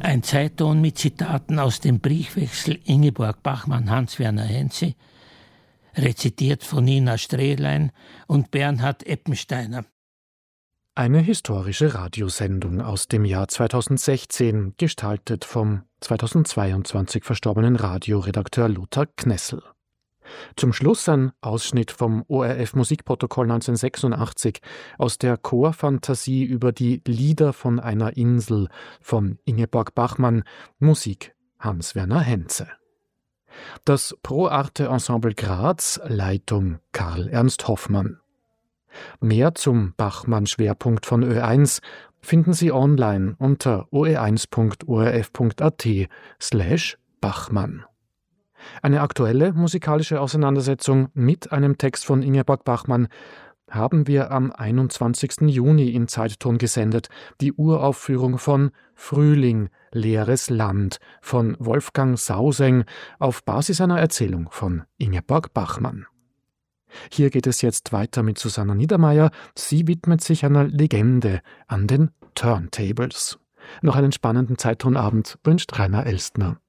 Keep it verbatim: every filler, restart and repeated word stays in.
Ein Zeitton mit Zitaten aus dem Briefwechsel Ingeborg Bachmann-Hans-Werner Henze, rezitiert von Nina Strehlein und Bernhard Eppensteiner. Eine historische Radiosendung aus dem Jahr zweitausendsechzehn, gestaltet vom zweitausendzweiundzwanzig verstorbenen Radioredakteur Lothar Knessel. Zum Schluss ein Ausschnitt vom O R F-Musikprotokoll neunzehnhundertsechsundachtzig aus der Chorfantasie über die Lieder von einer Insel von Ingeborg Bachmann, Musik Hans-Werner Henze. Das Pro Arte Ensemble Graz, Leitung Karl Ernst Hoffmann. Mehr zum Bachmann-Schwerpunkt von Ö eins finden Sie online unter o e eins punkt o r f punkt a t slash Bachmann. Eine aktuelle musikalische Auseinandersetzung mit einem Text von Ingeborg Bachmann haben wir am einundzwanzigsten Juni in Zeitton gesendet, die Uraufführung von Frühling, leeres Land von Wolfgang Sauseng auf Basis einer Erzählung von Ingeborg Bachmann. Hier geht es jetzt weiter mit Susanna Niedermeyer. Sie widmet sich einer Legende an den Turntables. Noch einen spannenden Zeittonabend wünscht Rainer Elstner.